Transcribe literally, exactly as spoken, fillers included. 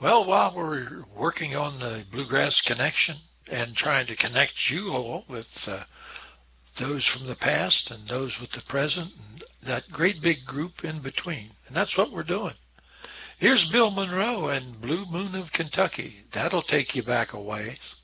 Well, while we're working on the Bluegrass Connection and trying to connect you all with uh, those from the past and those with the present, and that great big group in between, and that's what we're doing. Here's Bill Monroe and Blue Moon of Kentucky. That'll take you back a ways.